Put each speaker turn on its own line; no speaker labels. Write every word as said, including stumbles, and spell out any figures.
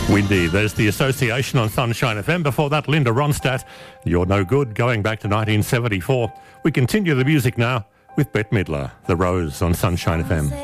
Windy, there's the Association on Sunshine F M. Before that, Linda Ronstadt, You're No Good, going back to nineteen seventy-four. We continue the music now with Bette Midler, The Rose on Sunshine F M.